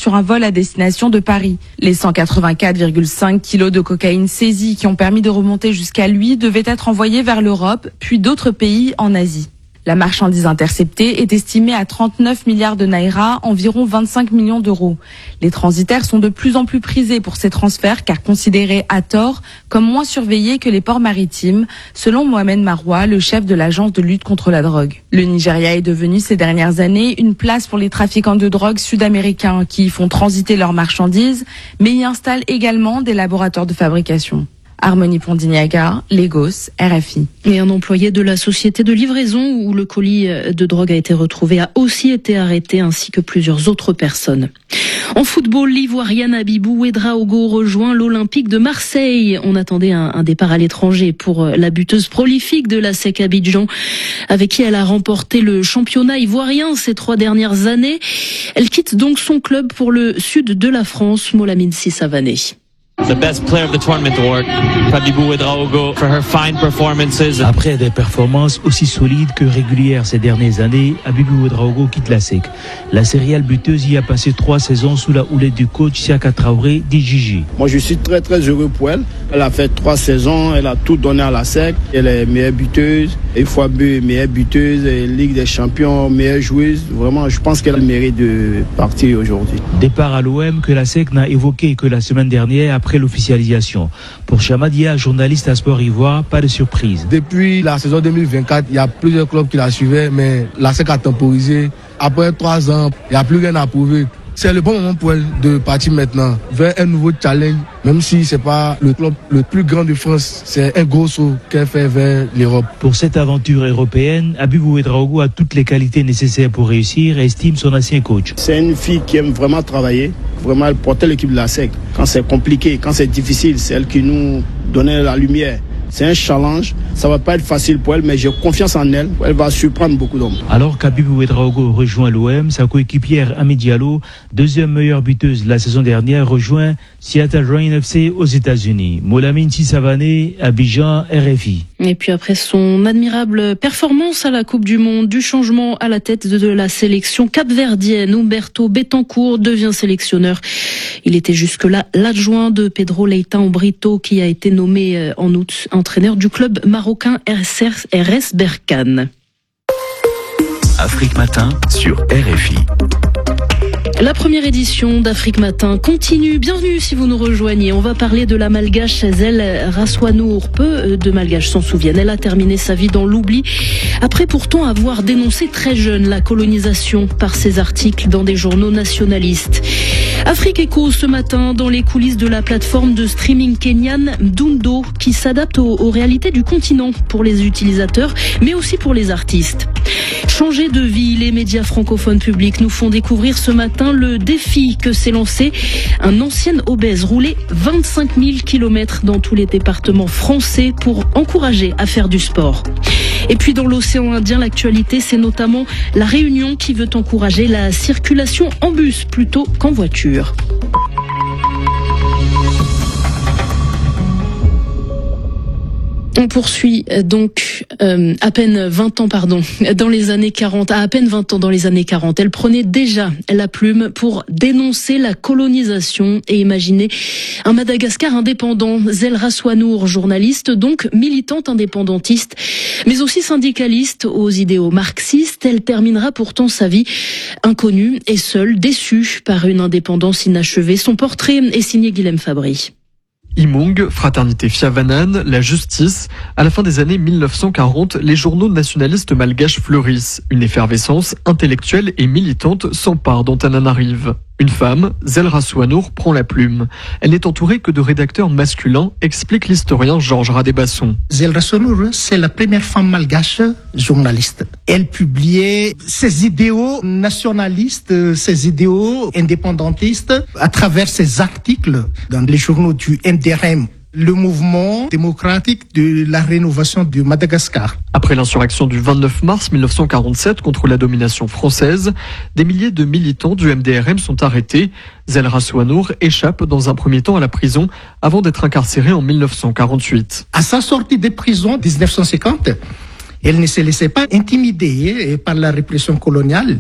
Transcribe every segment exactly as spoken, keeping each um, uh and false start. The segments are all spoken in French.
sur un vol à destination de Paris. Les cent quatre-vingt-quatre virgule cinq kilos de cocaïne saisis qui ont permis de remonter jusqu'à lui devaient être envoyés vers l'Europe, puis d'autres pays en Asie. La marchandise interceptée est estimée à trente-neuf milliards de naira, environ vingt-cinq millions d'euros. Les transitaires sont de plus en plus prisés pour ces transferts car considérés à tort comme moins surveillés que les ports maritimes, selon Mohamed Maroua, le chef de l'agence de lutte contre la drogue. Le Nigeria est devenu ces dernières années une place pour les trafiquants de drogue sud-américains qui y font transiter leurs marchandises, mais y installent également des laboratoires de fabrication. Harmonie Pondignaga, Lagos, R F I. Et un employé de la société de livraison où le colis de drogue a été retrouvé a aussi été arrêté, ainsi que plusieurs autres personnes. En football, l'Ivoirienne Abibou Ouedraogo rejoint l'Olympique de Marseille. On attendait un, un départ à l'étranger pour la buteuse prolifique de l'A S E C Abidjan, avec qui elle a remporté le championnat ivoirien ces trois dernières années. Elle quitte donc son club pour le sud de la France, Molamine Sissavané. The best player of the tournament award, Abibou Ouedraogo, for her fine performances. Après des performances aussi solides que régulières ces dernières années, Abibou Ouedraogo quitte la S E C. La céréale buteuse y a passé trois saisons sous la houlette du coach Siaka Traoré D J J. Moi, je suis très très heureux pour elle. Elle a fait trois saisons, elle a tout donné à la S E C. Elle est meilleure buteuse, une fois meilleure buteuse, Ligue des champions, meilleure joueuse. Vraiment, je pense qu'elle a le mérite de partir aujourd'hui. Départ à l'O M que la S E C n'a évoqué que la semaine dernière après l'officialisation. Pour Chamadia, journaliste à Sport Ivoire, pas de surprise. Depuis la saison deux mille vingt-quatre, il y a plusieurs clubs qui la suivaient, mais la S E C a temporisé. Après trois ans, il n'y a plus rien à prouver. C'est le bon moment pour elle de partir maintenant vers un nouveau challenge, même si c'est pas le club le plus grand de France, c'est un gros saut qu'elle fait vers l'Europe. Pour cette aventure européenne, Abibou Ouedraogo a toutes les qualités nécessaires pour réussir et estime son ancien coach. C'est une fille qui aime vraiment travailler, vraiment elle portait l'équipe de la S E C. Quand c'est compliqué, quand c'est difficile, c'est elle qui nous donnait la lumière. C'est un challenge, ça va pas être facile pour elle, mais j'ai confiance en elle, elle va surprendre beaucoup d'hommes. Alors qu'Abibou Ouedraogo rejoint l'O M, sa coéquipière Ami Diallo, deuxième meilleure buteuse la saison dernière, rejoint Seattle Reign F C aux États-Unis. Molamine Sissavané, Abidjan, R F I. Et puis après son admirable performance à la Coupe du Monde, du changement à la tête de la sélection capverdienne, Humberto Betancourt devient sélectionneur. Il était jusque-là l'adjoint de Pedro Leitão Brito qui a été nommé en août entraîneur du club marocain R S Berkane. Afrique Matin sur R F I. La première édition d'Afrique Matin continue. Bienvenue si vous nous rejoignez. On va parler de la malgache Zell Raswanour. Peu de malgaches s'en souviennent. Elle a terminé sa vie dans l'oubli après pourtant avoir dénoncé très jeune la colonisation par ses articles dans des journaux nationalistes. Afrique Echo ce matin dans les coulisses de la plateforme de streaming kenyane Dundo qui s'adapte aux, aux réalités du continent pour les utilisateurs mais aussi pour les artistes. Changer de vie, les médias francophones publics nous font découvrir ce matin le défi que s'est lancé un ancien obèse rouler vingt-cinq mille kilomètres dans tous les départements français pour encourager à faire du sport. Et puis dans l'océan Indien, l'actualité, c'est notamment la Réunion qui veut encourager la circulation en bus plutôt qu'en voiture. On poursuit donc euh, à peine vingt ans, pardon, dans les années quarante, à à peine vingt ans dans les années quarante. Elle prenait déjà la plume pour dénoncer la colonisation et imaginer un Madagascar indépendant. Zell Raswanour, journaliste, donc militante indépendantiste, mais aussi syndicaliste aux idéaux marxistes. Elle terminera pourtant sa vie inconnue et seule, déçue par une indépendance inachevée. Son portrait est signé Guilhem Fabry. Imong, Fraternité Fiavanan, la justice. À la fin des années mille neuf cent quarante, les journaux nationalistes malgaches fleurissent. Une effervescence intellectuelle et militante s'empare d'Antananarive. Une femme, Zell Raswanour, prend la plume. Elle n'est entourée que de rédacteurs masculins, explique l'historien Georges Radébasson. Zell Raswanour, c'est la première femme malgache journaliste. Elle publiait ses idéaux nationalistes, ses idéaux indépendantistes à travers ses articles dans les journaux du N D R M. Le mouvement démocratique de la rénovation du Madagascar. Après l'insurrection du vingt-neuf mars mille neuf cent quarante-sept contre la domination française, des milliers de militants du M D R M sont arrêtés. Zell Raswanour échappe dans un premier temps à la prison avant d'être incarcérée en mille neuf cent quarante-huit. À sa sortie de prison en dix-neuf cent cinquante, elle ne se laissait pas intimider par la répression coloniale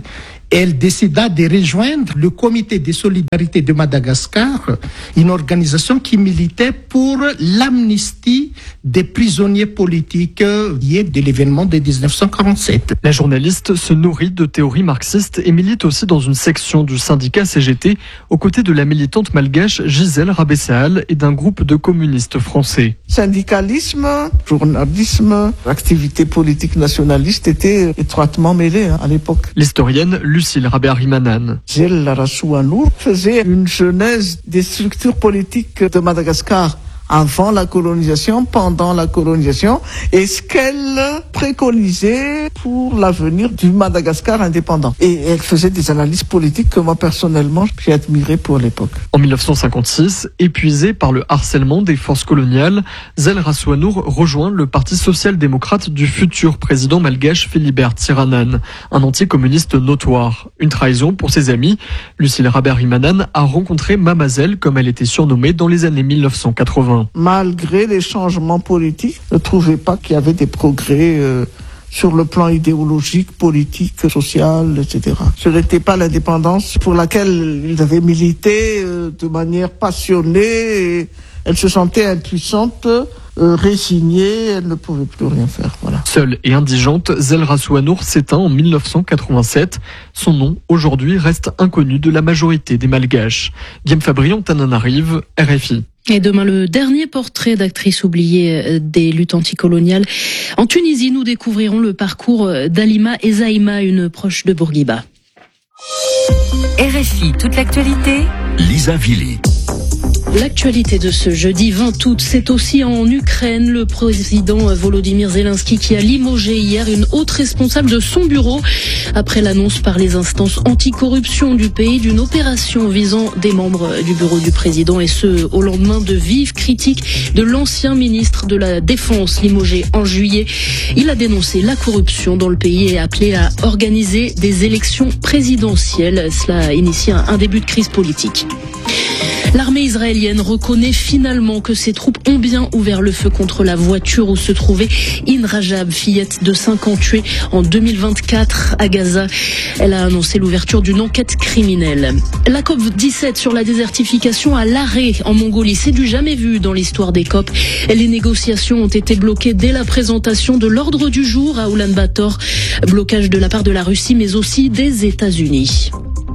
elle décida de rejoindre le Comité de solidarité de Madagascar, une organisation qui militait pour l'amnistie des prisonniers politiques liés de l'événement de dix-neuf cent quarante-sept. La journaliste se nourrit de théories marxistes et milite aussi dans une section du syndicat C G T aux côtés de la militante malgache Gisèle Rabessaal et d'un groupe de communistes français. Syndicalisme, journalisme, activité politique nationaliste étaient étroitement mêlés hein, à l'époque. L'historienne Lucille Rabéarimanan. Gisèle Rassouanour faisait une genèse des structures politiques de Madagascar avant la colonisation, pendant la colonisation, et ce qu'elle préconisait pour l'avenir du Madagascar indépendant. Et elle faisait des analyses politiques que moi personnellement j'ai admirées pour l'époque. En mille neuf cent cinquante-six, épuisée par le harcèlement des forces coloniales, Gisèle Rassouanour rejoint le Parti social-démocrate du futur président malgache Philibert Tsiranane, un anticommuniste notoire. Une trahison pour ses amis. Lucille Rabéarimanan a rencontré Mamazelle, comme elle était surnommée, dans les années mille neuf cent quatre-vingts. Malgré les changements politiques, ne trouvait pas qu'il y avait des progrès euh, sur le plan idéologique, politique, social, et cetera. Ce n'était pas l'indépendance pour laquelle ils avaient milité euh, de manière passionnée. Et elle se sentait impuissante, euh, résignée, elle ne pouvait plus rien faire. Voilà. Seule et indigente, Gisèle Rassouanour s'éteint en mille neuf cent quatre-vingt-sept. Son nom, aujourd'hui, reste inconnu de la majorité des Malgaches. Guillaume Fabrion, Tananarive, R F I. Et demain, le dernier portrait d'actrice oubliée des luttes anticoloniales. En Tunisie, nous découvrirons le parcours d'Halima Ezaïma, une proche de Bourguiba. R F I, toute l'actualité. Lisa Vili. L'actualité de ce jeudi vingt août, c'est aussi en Ukraine. Le président Volodymyr Zelensky qui a limogé hier une haute responsable de son bureau après l'annonce par les instances anticorruption du pays d'une opération visant des membres du bureau du président, et ce au lendemain de vives critiques de l'ancien ministre de la Défense limogé en juillet. Il a dénoncé la corruption dans le pays et appelé à organiser des élections présidentielles. Cela a initié un début de crise politique. L'armée israélienne reconnaît finalement que ses troupes ont bien ouvert le feu contre la voiture où se trouvait In Rajab, fillette de cinq ans tuée en deux mille vingt-quatre à Gaza. Elle a annoncé l'ouverture d'une enquête criminelle. La COP dix-sept sur la désertification à l'arrêt en Mongolie, c'est du jamais vu dans l'histoire des COP. Les négociations ont été bloquées dès la présentation de l'ordre du jour à Oulan-Bator. Blocage de la part de la Russie mais aussi des États-Unis.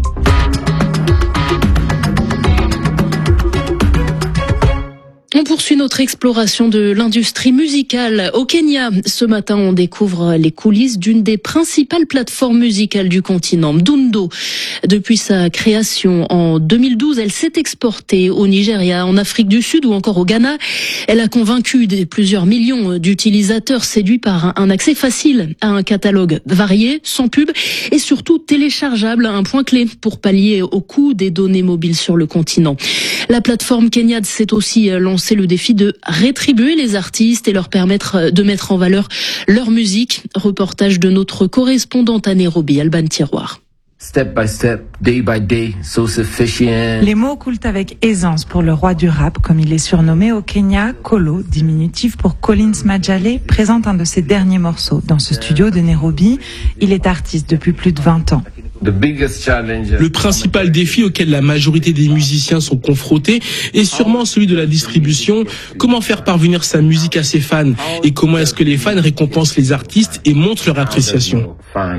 On poursuit notre exploration de l'industrie musicale au Kenya. Ce matin, on découvre les coulisses d'une des principales plateformes musicales du continent, Mdundo. Depuis sa création en deux mille douze, elle s'est exportée au Nigeria, en Afrique du Sud ou encore au Ghana. Elle a convaincu des plusieurs millions d'utilisateurs séduits par un accès facile à un catalogue varié, sans pub et surtout téléchargeable, un point clé pour pallier au coût des données mobiles sur le continent. La plateforme Kenyade s'est aussi lancée le défi de rétribuer les artistes et leur permettre de mettre en valeur leur musique. Reportage de notre correspondante à Nairobi, Alban Tiroir. Step by step, day by day, so sufficient. Les mots coulent avec aisance pour le roi du rap, comme il est surnommé au Kenya. Kolo, diminutif pour Collins Majale, présente un de ses derniers morceaux dans ce studio de Nairobi. Il est artiste depuis plus de vingt ans. Le principal défi auquel la majorité des musiciens sont confrontés est sûrement celui de la distribution. Comment faire parvenir sa musique à ses fans et comment est-ce que les fans récompensent les artistes et montrent leur appréciation?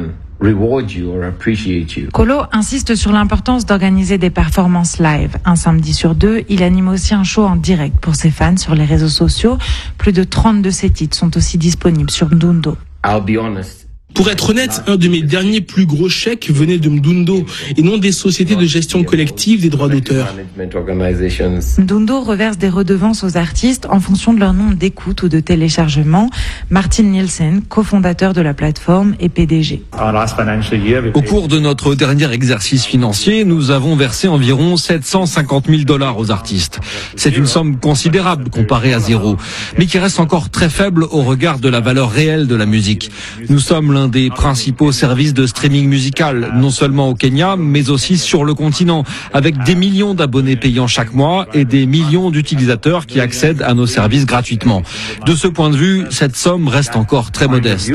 Kolo insiste sur l'importance d'organiser des performances live. Un samedi sur deux, il anime aussi un show en direct pour ses fans sur les réseaux sociaux. Plus de trente de ses titres sont aussi disponibles sur Mdundo. Pour être honnête, un de mes derniers plus gros chèques venait de Mdundo et non des sociétés de gestion collective des droits d'auteur. Mdundo reverse des redevances aux artistes en fonction de leur nombre d'écoutes ou de téléchargements. Martin Nielsen, cofondateur de la plateforme et P D G. Au cours de notre dernier exercice financier, nous avons versé environ sept cent cinquante mille dollars aux artistes. C'est une somme considérable comparée à zéro, mais qui reste encore très faible au regard de la valeur réelle de la musique. Nous sommes l'un l'un des principaux services de streaming musical, non seulement au Kenya, mais aussi sur le continent, avec des millions d'abonnés payants chaque mois et des millions d'utilisateurs qui accèdent à nos services gratuitement. De ce point de vue, cette somme reste encore très modeste.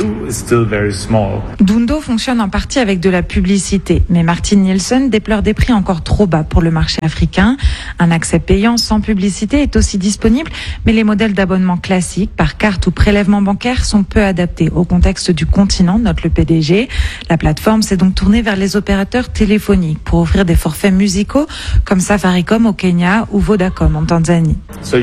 Dundo fonctionne en partie avec de la publicité, mais Martin Nielsen déplore des prix encore trop bas pour le marché africain. Un accès payant sans publicité est aussi disponible, mais les modèles d'abonnement classiques par carte ou prélèvement bancaire sont peu adaptés au contexte du continent, note le P D G. La plateforme s'est donc tournée vers les opérateurs téléphoniques pour offrir des forfaits musicaux comme Safaricom au Kenya ou Vodacom en Tanzanie.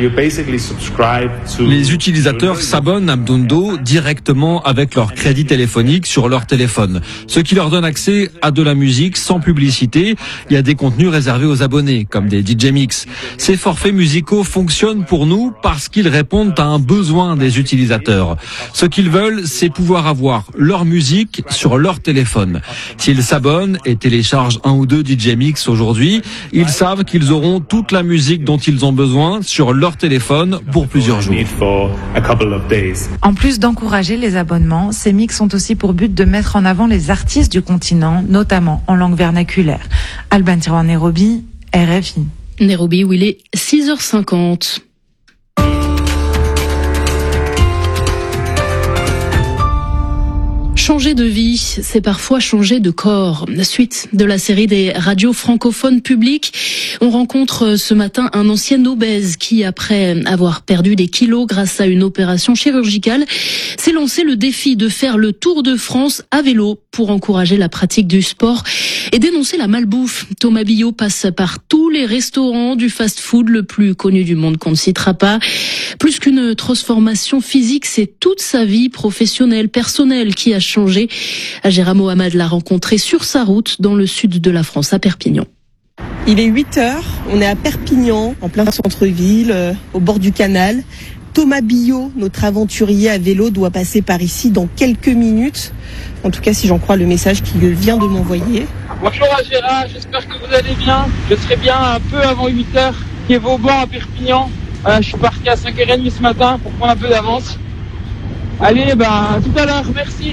Les utilisateurs s'abonnent à Mdundo directement avec leur crédit téléphonique sur leur téléphone, ce qui leur donne accès à de la musique sans publicité et à des contenus réservés aux abonnés, comme des D J mix. Ces forfaits musicaux fonctionnent pour nous parce qu'ils répondent à un besoin des utilisateurs. Ce qu'ils veulent, c'est pouvoir avoir leur musique sur leur téléphone. S'ils s'abonnent et téléchargent un ou deux D J mix aujourd'hui, ils savent qu'ils auront toute la musique dont ils ont besoin sur leur téléphone pour plusieurs jours. En plus d'encourager les abonnements, ces mix sont aussi pour but de mettre en avant les artistes du continent, notamment en langue vernaculaire. Alban Tiroir, Nairobi, R F I. Nairobi, où il est six heures cinquante. Changer de vie, c'est parfois changer de corps. Suite de la série des radios francophones publiques, on rencontre ce matin un ancien obèse qui, après avoir perdu des kilos grâce à une opération chirurgicale, s'est lancé le défi de faire le Tour de France à vélo pour encourager la pratique du sport et dénoncer la malbouffe. Thomas Billot passe par tous les restaurants du fast-food le plus connu du monde qu'on ne citera pas. Plus qu'une transformation physique, c'est toute sa vie professionnelle, personnelle qui a changé. Agera Mohamed l'a rencontré sur sa route dans le sud de la France, à Perpignan. Il est huit heures, on est à Perpignan, en plein centre-ville, euh, au bord du canal. Thomas Billot, notre aventurier à vélo, doit passer par ici dans quelques minutes. En tout cas, si j'en crois le message qu'il vient de m'envoyer. Bonjour à Gérard, j'espère que vous allez bien. Je serai bien un peu avant huit heures, qui est Vauban à Perpignan. Euh, je suis parti à cinq heures trente ce matin pour prendre un peu d'avance. Allez, bah, tout à l'heure, merci.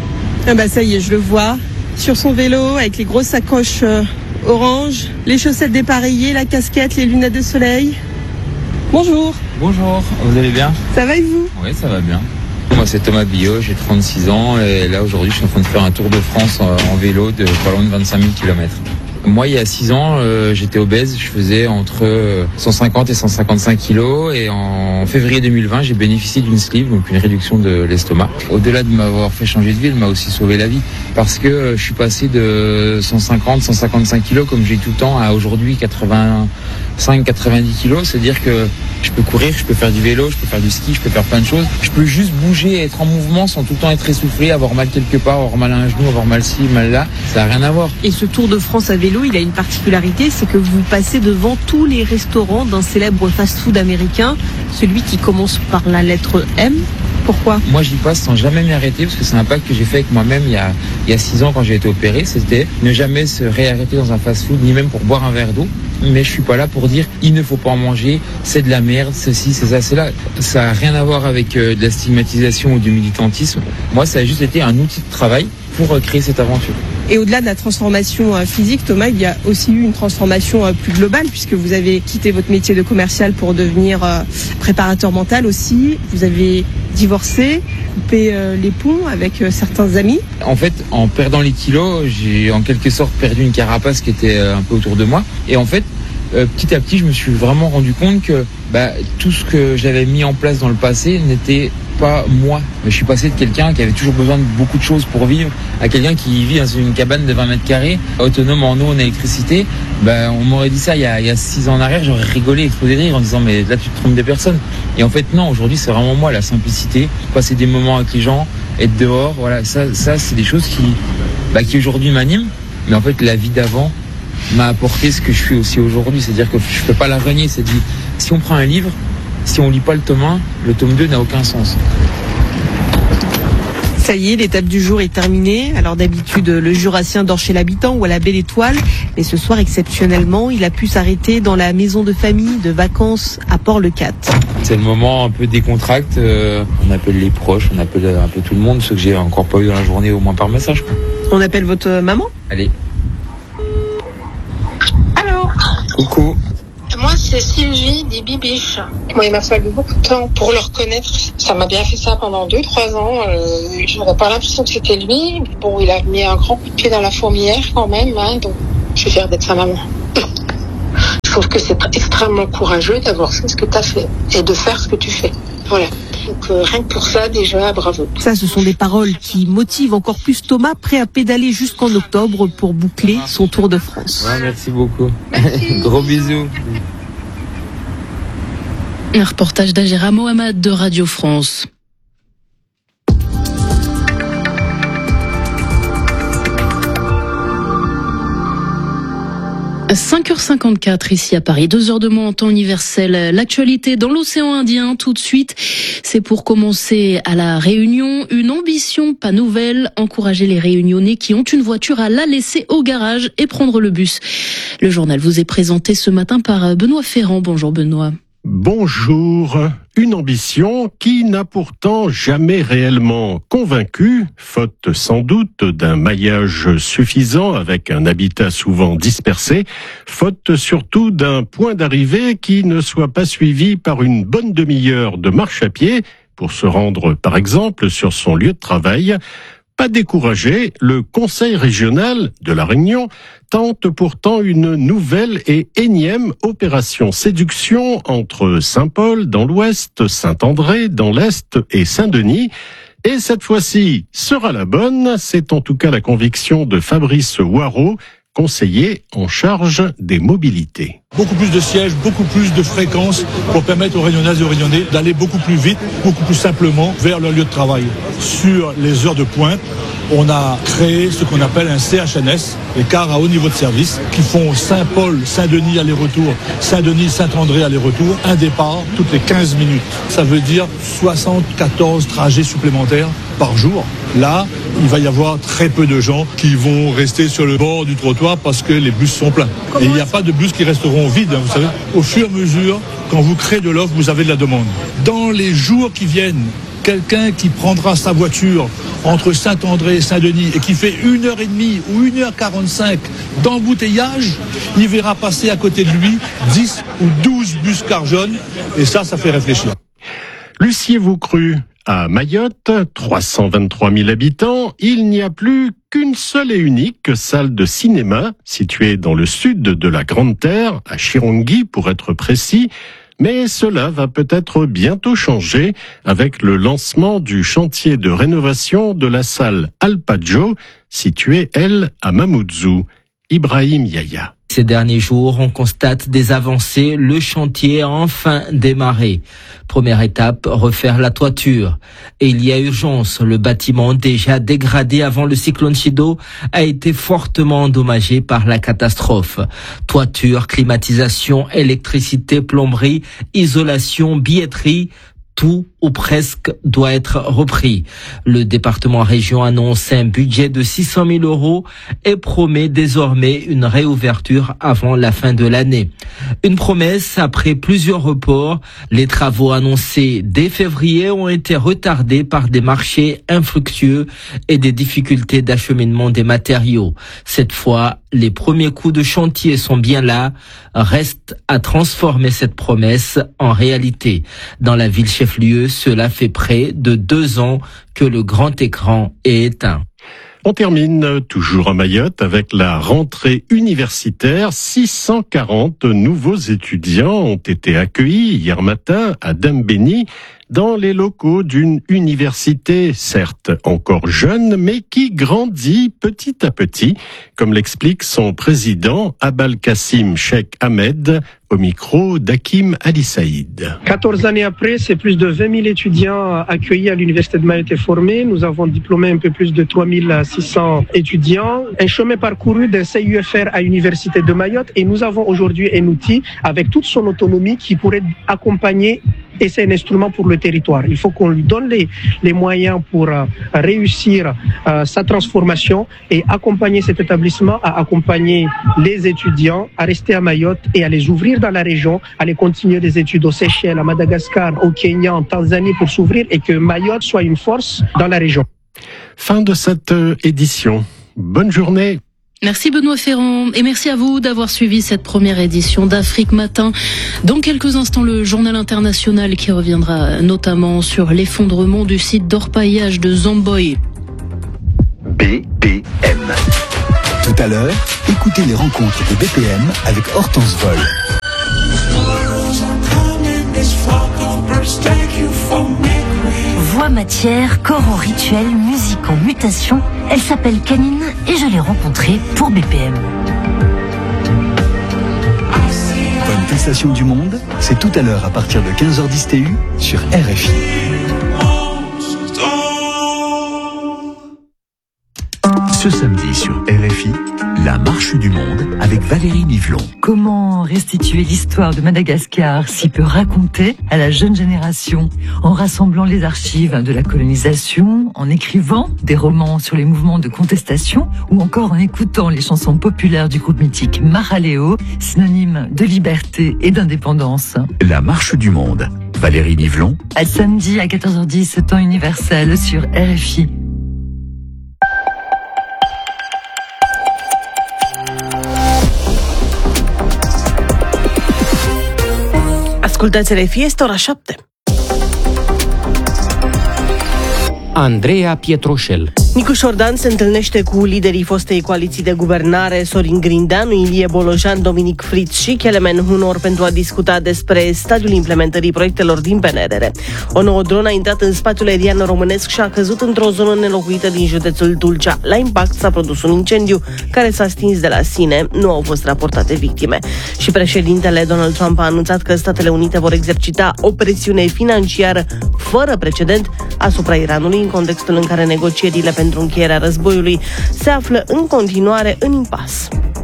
Ah bah ça y est, je le vois. Sur son vélo, avec les grosses sacoches euh, orange, les chaussettes dépareillées, la casquette, les lunettes de soleil. Bonjour. Bonjour, vous allez bien? Ça va et vous? Oui, ça va bien. Moi, c'est Thomas Billot, j'ai trente-six ans et là, aujourd'hui, je suis en train de faire un tour de France en vélo de pas loin de vingt-cinq mille kilomètres. Moi, il y a six ans, euh, j'étais obèse. Je faisais entre cent cinquante et cent cinquante-cinq kilos. Et en février deux mille vingt, j'ai bénéficié d'une sleeve, donc une réduction de l'estomac. Au-delà de m'avoir fait changer de vie, elle m'a aussi sauvé la vie. Parce que euh, je suis passé de cent cinquante, cent cinquante-cinq kilos, comme j'ai tout le temps, à aujourd'hui quatre-vingt-cinq, quatre-vingt-dix kilos. C'est-à-dire que je peux courir, je peux faire du vélo, je peux faire du ski, je peux faire plein de choses. Je peux juste bouger et être en mouvement sans tout le temps être essoufflé, avoir mal quelque part, avoir mal à un genou, avoir mal ci, mal là. Ça n'a rien à voir. Et ce Tour de France à vélo, il a une particularité, c'est que vous passez devant tous les restaurants d'un célèbre fast-food américain, celui qui commence par la lettre M. Pourquoi? Moi, j'y passe sans jamais m'y arrêter, parce que c'est un pacte que j'ai fait avec moi-même il y a, il y a six ans quand j'ai été opéré. C'était ne jamais se réarrêter dans un fast-food, ni même pour boire un verre d'eau. Mais je suis pas là pour dire il ne faut pas en manger, c'est de la merde, ceci, c'est ça, c'est là. Ça n'a rien à voir avec euh, de la stigmatisation ou du militantisme. Moi, ça a juste été un outil de travail pour euh, créer cette aventure. Et au-delà de la transformation euh, physique, Thomas, il y a aussi eu une transformation euh, plus globale, puisque vous avez quitté votre métier de commercial pour devenir euh, préparateur mental aussi. Vous avez divorcé, coupé euh, les ponts avec euh, certains amis. En fait, en perdant les kilos, j'ai en quelque sorte perdu une carapace qui était euh, un peu autour de moi. Et en fait, euh, petit à petit, je me suis vraiment rendu compte que bah, tout ce que j'avais mis en place dans le passé n'était pas moi. Je suis passé de quelqu'un qui avait toujours besoin de beaucoup de choses pour vivre à quelqu'un qui vit dans une cabane de vingt mètres carrés, autonome en eau, en électricité. Ben, on m'aurait dit ça il y a, il y a six ans en arrière, j'aurais rigolé, explosé de rire en disant mais là tu te trompes des personnes. Et en fait non, aujourd'hui c'est vraiment moi, la simplicité, passer des moments avec les gens, être dehors, voilà, ça, ça c'est des choses qui, bah, qui aujourd'hui m'animent. Mais en fait la vie d'avant m'a apporté ce que je suis aussi aujourd'hui. C'est-à-dire que je peux pas la renier. C'est dit, si on prend un livre, si on lit pas le tome un, le tome deux n'a aucun sens. Ça y est, l'étape du jour est terminée. Alors d'habitude, le Jurassien dort chez l'habitant ou à la Belle Étoile. Mais ce soir, exceptionnellement, il a pu s'arrêter dans la maison de famille de vacances à Port-le-Cat. C'est le moment un peu décontracté. Euh, on appelle les proches, on appelle un peu tout le monde, ceux que j'ai encore pas eu dans la journée, au moins par message, quoi. On appelle votre maman ? Allez. Allô ? Coucou. Moi, c'est Sylvie des Bibiches. Moi, il m'a fallu beaucoup de temps pour le reconnaître. Ça m'a bien fait ça pendant deux, trois ans. Euh, je n'avais pas l'impression que c'était lui. Bon, il a mis un grand coup de pied dans la fourmilière quand même, hein, donc je suis fière d'être sa maman. Je trouve que c'est extrêmement courageux d'avoir fait ce que tu as fait et de faire ce que tu fais. Voilà. Donc euh, rien que pour ça, déjà, bravo. Ça, ce sont des paroles qui motivent encore plus Thomas, prêt à pédaler jusqu'en octobre pour boucler son Tour de France. Ouais, merci beaucoup. Merci. Gros bisous. Un reportage d'Agera Mohamed de Radio France. cinq heures cinquante-quatre ici à Paris, deux heures de moins en temps universel. L'actualité dans l'océan Indien tout de suite, c'est pour commencer à La Réunion. Une ambition pas nouvelle, encourager les Réunionnais qui ont une voiture à la laisser au garage et prendre le bus. Le journal vous est présenté ce matin par Benoît Ferrand. Bonjour Benoît. Bonjour. Une ambition qui n'a pourtant jamais réellement convaincu, faute sans doute d'un maillage suffisant avec un habitat souvent dispersé, faute surtout d'un point d'arrivée qui ne soit pas suivi par une bonne demi-heure de marche à pied pour se rendre par exemple sur son lieu de travail. Pas découragé, le Conseil régional de La Réunion tente pourtant une nouvelle et énième opération séduction entre Saint-Paul dans l'ouest, Saint-André dans l'est et Saint-Denis. Et cette fois-ci sera la bonne, c'est en tout cas la conviction de Fabrice Waro, conseiller en charge des mobilités. Beaucoup plus de sièges, beaucoup plus de fréquences pour permettre aux Réunionnaises et aux Réunionnais d'aller beaucoup plus vite, beaucoup plus simplement vers leur lieu de travail. Sur les heures de pointe, on a créé ce qu'on appelle un C H N S, les cars à haut niveau de service, qui font Saint-Paul, Saint-Denis aller-retour, Saint-Denis, Saint-André aller-retour, un départ toutes les quinze minutes. Ça veut dire soixante-quatorze trajets supplémentaires par jour. Là, il va y avoir très peu de gens qui vont rester sur le bord du trottoir parce que les bus sont pleins. Et il n'y a pas de bus qui resteront vides, hein, vous savez. Au fur et à mesure, quand vous créez de l'offre, vous avez de la demande. Dans les jours qui viennent, quelqu'un qui prendra sa voiture entre Saint-André et Saint-Denis et qui fait une heure et demie ou une heure quarante-cinq d'embouteillage, il verra passer à côté de lui dix ou douze bus car jaunes. Et ça, ça fait réfléchir. Luciez-vous cru? À Mayotte, trois cent vingt-trois mille habitants, il n'y a plus qu'une seule et unique salle de cinéma située dans le sud de la Grande Terre, à Chirongui pour être précis. Mais cela va peut-être bientôt changer avec le lancement du chantier de rénovation de la salle Alpaggio, située, elle, à Mamoudzou. Ibrahim Yaya. Ces derniers jours, on constate des avancées. Le chantier a enfin démarré. Première étape, refaire la toiture. Et il y a urgence. Le bâtiment, déjà dégradé avant le cyclone Chido, a été fortement endommagé par la catastrophe. Toiture, climatisation, électricité, plomberie, isolation, billetterie, tout ou presque doit être repris. Le département région annonce un budget de six cent mille euros et promet désormais une réouverture avant la fin de l'année. Une promesse après plusieurs reports. Les travaux annoncés dès février ont été retardés par des marchés infructueux et des difficultés d'acheminement des matériaux. Cette fois, les premiers coups de chantier sont bien là. Reste à transformer cette promesse en réalité. Dans la ville chef-lieu, cela fait près de deux ans que le grand écran est éteint. On termine toujours à Mayotte avec la rentrée universitaire. six cent quarante nouveaux étudiants ont été accueillis hier matin à Dembéni dans les locaux d'une université, certes encore jeune, mais qui grandit petit à petit, comme l'explique son président Abal Kassim Sheikh Ahmed au micro d'Hakim Ali Saïd. quatorze années après, c'est plus de vingt mille étudiants accueillis à l'université de Mayotte et formés. Nous avons diplômé un peu plus de trois mille six cents étudiants. Un chemin parcouru d'un C U F R à l'université de Mayotte et nous avons aujourd'hui un outil avec toute son autonomie qui pourrait accompagner et c'est un instrument pour le territoire. Il faut qu'on lui donne les, les moyens pour euh, réussir euh, sa transformation et accompagner cet établissement à accompagner les étudiants à rester à Mayotte et à les ouvrir dans la région, à les continuer des études aux Seychelles, à Madagascar, au Kenya, en Tanzanie pour s'ouvrir et que Mayotte soit une force dans la région. Fin de cette édition. Bonne journée. Merci Benoît Ferrand et merci à vous d'avoir suivi cette première édition d'Afrique Matin. Dans quelques instants, le journal international qui reviendra notamment sur l'effondrement du site d'orpaillage de Zomboy. B P M. Tout à l'heure, écoutez les rencontres de B P M avec Hortense Vol. Voix, matière, corps en rituel, musique en mutation. Elle s'appelle Canine et je l'ai rencontrée pour B P M. Bonne pulsation du monde, c'est tout à l'heure à partir de quinze heures dix T U sur R F I. Ce samedi sur R F I, la marche du monde avec Valérie Nivelon. Comment restituer l'histoire de Madagascar si peu racontée à la jeune génération en rassemblant les archives de la colonisation, en écrivant des romans sur les mouvements de contestation ou encore en écoutant les chansons populaires du groupe mythique Maraleo, synonyme de liberté et d'indépendance. La marche du monde. Valérie Nivelon. À samedi à quatorze heures dix, temps universel sur R F I. Ascultați R F I, este ora șapte. Andreea Pietroșel. Nicu Șordan se întâlnește cu liderii fostei coaliții de guvernare, Sorin Grindeanu, Ilie Bolojan, Dominic Fritz și Kelemen Hunor pentru a discuta despre stadiul implementării proiectelor din P N R R. O nouă dronă a intrat în spațiul aerian românesc și a căzut într-o zonă nelocuită din județul Tulcea. La impact s-a produs un incendiu care s-a stins de la sine, nu au fost raportate victime. Și președintele Donald Trump a anunțat că Statele Unite vor exercita o presiune financiară fără precedent asupra Iranului în contextul în care negocierile pentru încheierea războiului se află în continuare în impas.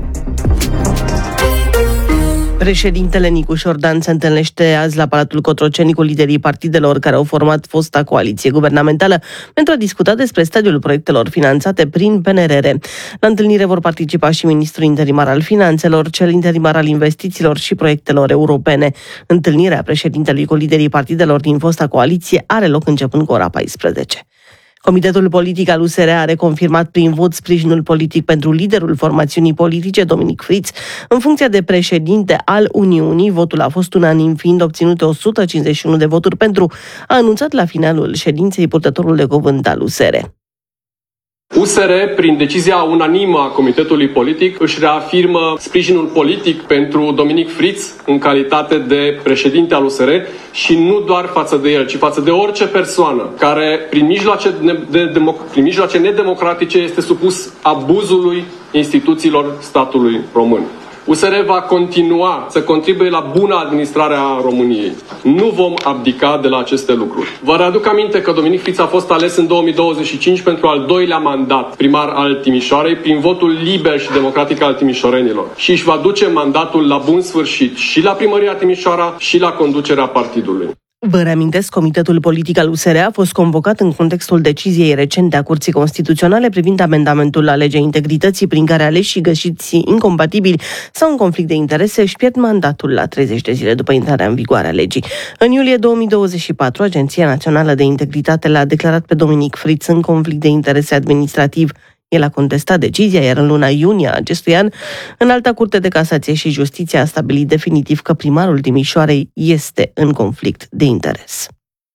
Președintele Nicu Șordan se întâlnește azi la Palatul Cotroceni cu liderii partidelor care au format fosta coaliție guvernamentală pentru a discuta despre stadiul proiectelor finanțate prin P N R R. La întâlnire vor participa și ministrul interimar al finanțelor, cel interimar al investițiilor și proiectelor europene. Întâlnirea președintelui cu liderii partidelor din fosta coaliție are loc începând cu ora paisprezece. Comitetul politic al U S R a reconfirmat prin vot sprijinul politic pentru liderul formațiunii politice, Dominic Fritz, în funcția de președinte al Uniunii. Votul a fost unanim, fiind obținute o sută cincizeci și unu de voturi pentru, a anunțat la finalul ședinței purtătorul de cuvânt al U S R. U S R, prin decizia unanimă a Comitetului Politic, își reafirmă sprijinul politic pentru Dominic Fritz în calitate de președinte al U S R și nu doar față de el, ci față de orice persoană care, prin mijloace, de, de, prin mijloace nedemocratice, este supus abuzului instituțiilor statului român. U S R va continua să contribuie la buna administrare a României. Nu vom abdica de la aceste lucruri. Vă readuc aminte că Dominic Fritz a fost ales în două mii douăzeci și cinci pentru al doilea mandat primar al Timișoarei prin votul liber și democratic al timișorenilor și își va duce mandatul la bun sfârșit și la primăria Timișoara și la conducerea partidului. Vă reamintesc, Comitetul Politic al U S R a fost convocat în contextul deciziei recente a Curții Constituționale privind amendamentul la legea integrității prin care aleșii găsiți incompatibili sau în conflict de interese își pierd mandatul la treizeci de zile după intrarea în vigoare a legii. În iulie două mii douăzeci și patru, Agenția Națională de Integritate l-a declarat pe Dominic Fritz în conflict de interese administrativ. El a contestat decizia, iar în luna iunie a acestui an, Înalta Curte de Casație și Justiție a stabilit definitiv că primarul Timișoarei este în conflict de interes.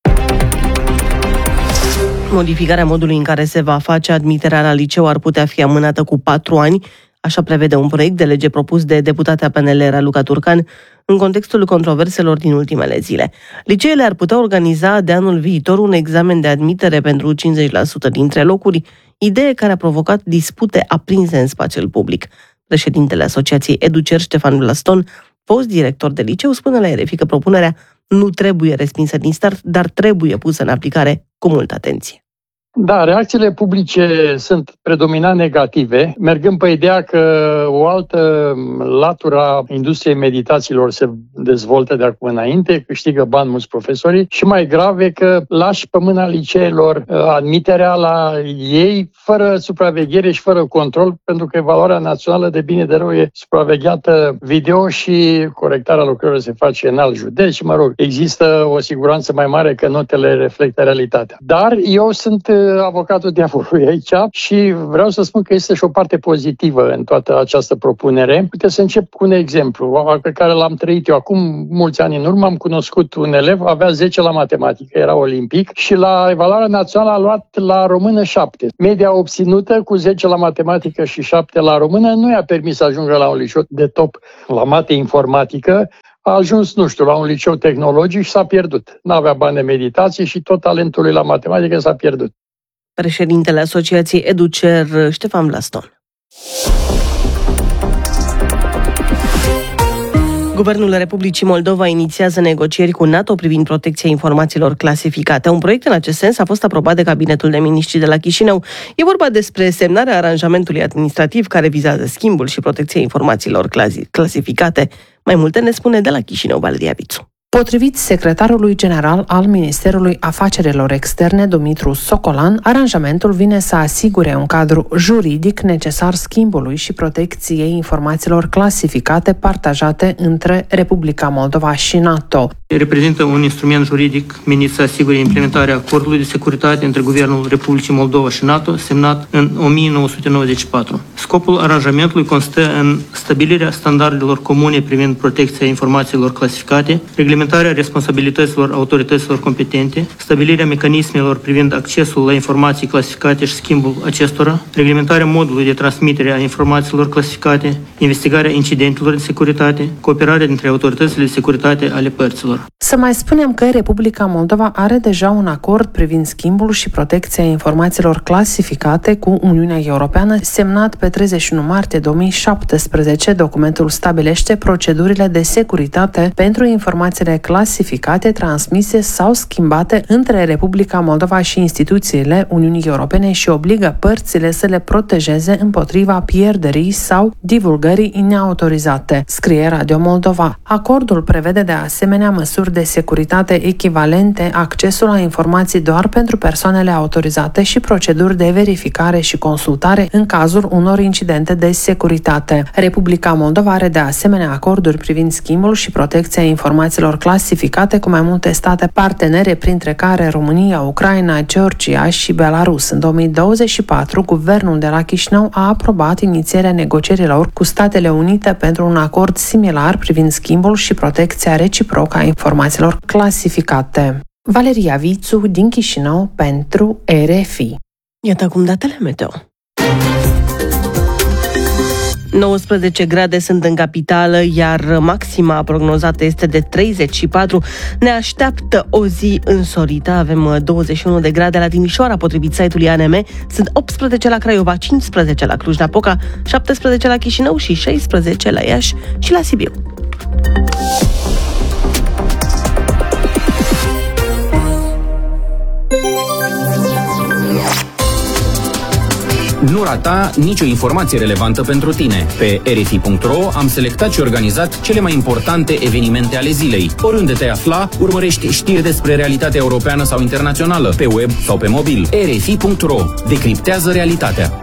Modificarea modului în care se va face admiterea la liceu ar putea fi amânată cu patru ani, așa prevede un proiect de lege propus de deputatea P N L Raluca Turcan în contextul controverselor din ultimele zile. Liceele ar putea organiza de anul viitor un examen de admitere pentru cincizeci la sută dintre locuri, idee care a provocat dispute aprinse în spațiul public. Președintele Asociației Educer, Ștefan Blaston, fost director de liceu, spune la R F I că propunerea nu trebuie respinsă din start, dar trebuie pusă în aplicare cu multă atenție. Da, reacțiile publice sunt predominant negative, mergând pe ideea că o altă latură a industriei meditațiilor se dezvoltă de acum înainte, câștigă bani mulți profesorii și mai grav e că lași pe mâna liceelor admiterea la ei fără supraveghere și fără control, pentru că evaluarea națională de bine de rău e supravegheată video și corectarea lucrurilor se face în alt județ și, mă rog, există o siguranță mai mare că notele reflectă realitatea. Dar eu sunt avocatul diavolului aici și vreau să spun că este și o parte pozitivă în toată această propunere. Uite, să încep cu un exemplu pe care l-am trăit eu acum mulți ani în urmă. Am cunoscut un elev, avea zece la matematică, era olimpic și la evaluarea națională a luat la română șapte. Media obținută cu zece la matematică și șapte la română nu i-a permis să ajungă la un liceu de top la mate informatică. A ajuns, nu știu, la un liceu tehnologic și s-a pierdut. N-avea bani de meditație și tot talentul lui la matematică s-a pierdut. Președintele Asociației Educer, Ștefan Vlaston. Guvernul Republicii Moldova inițiază negocieri cu NATO privind protecția informațiilor clasificate. Un proiect în acest sens a fost aprobat de Cabinetul de Miniștri de la Chișinău. E vorba despre semnarea aranjamentului administrativ care vizează schimbul și protecția informațiilor clasificate. Mai multe ne spune de la Chișinău Valeria Vițu. Potrivit secretarului general al Ministerului Afacerilor Externe, Dumitru Socolan, aranjamentul vine să asigure un cadru juridic necesar schimbului și protecției informațiilor clasificate partajate între Republica Moldova și NATO. Reprezintă un instrument juridic menit să asigure implementarea acordului de securitate între Guvernul Republicii Moldova și NATO, semnat în o mie nouă sute nouăzeci și patru. Scopul aranjamentului constă în stabilirea standardelor comune privind protecția informațiilor clasificate, reglementarea responsabilităților autorităților competente, stabilirea mecanismelor privind accesul la informații clasificate și schimbul acestora, reglementarea modului de transmitere a informațiilor clasificate, investigarea incidentelor de securitate, cooperarea dintre autoritățile de securitate ale părților. Să mai spunem că Republica Moldova are deja un acord privind schimbul și protecția informațiilor clasificate cu Uniunea Europeană, semnat pe treizeci și unu martie două mii șaptesprezece. Documentul stabilește procedurile de securitate pentru informațiile clasificate, transmise sau schimbate între Republica Moldova și instituțiile Uniunii Europene și obligă părțile să le protejeze împotriva pierderii sau divulgării neautorizate, scrie Radio Moldova. Acordul prevede de asemenea măsuri de securitate echivalente, accesul la informații doar pentru persoanele autorizate și proceduri de verificare și consultare în cazul unor incidente de securitate. Republica Moldova are de asemenea acorduri privind schimbul și protecția informațiilor clasificate cu mai multe state partenere, printre care România, Ucraina, Georgia și Belarus. În două mii douăzeci și patru, guvernul de la Chișinău a aprobat inițierea negocierilor cu Statele Unite pentru un acord similar privind schimbul și protecția reciprocă a informațiilor clasificate. Valeria Vițu din Chișinău pentru R F I. Iată acum datele meteo. nouăsprezece grade sunt în capitală, iar maxima prognozată este de treizeci și patru. Ne așteaptă o zi însorită. Avem douăzeci și unu de grade la Timișoara, potrivit site-ului A N M. Sunt optsprezece la Craiova, cincisprezece la Cluj-Napoca, șaptesprezece la Chișinău și șaisprezece la Iași și la Sibiu. Nu rata nicio informație relevantă pentru tine. Pe R F I punct R O am selectat și organizat cele mai importante evenimente ale zilei. Oriunde te afla, urmărești știri despre realitatea europeană sau internațională, pe web sau pe mobil. R F I punct R O decriptează realitatea.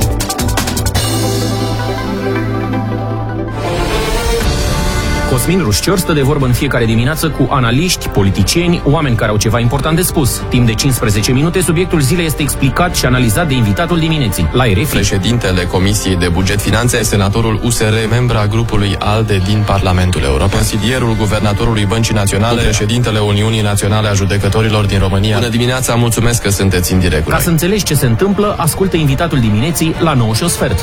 Cosmin Rușcior stă de vorbă în fiecare dimineață cu analiști, politicieni, oameni care au ceva important de spus. Timp de cincisprezece minute, subiectul zilei este explicat și analizat de invitatul dimineții. La R F I. Președintele Comisiei de Buget Finanțe, senatorul U S R, membra grupului ALDE din Parlamentul European, consilierul guvernatorului Băncii Naționale, președintele Uniunii Naționale a Judecătorilor din România. Bună dimineața, mulțumesc că sunteți în direct. Ca să înțelegi ce se întâmplă, ascultă invitatul dimineții la nouă și un sfert.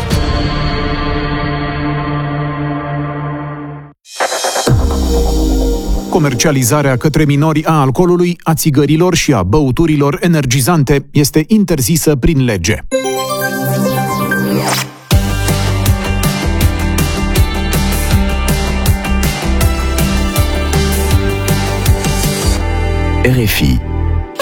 Comercializarea către minori a alcoolului, a țigărilor și a băuturilor energizante este interzisă prin lege. R F I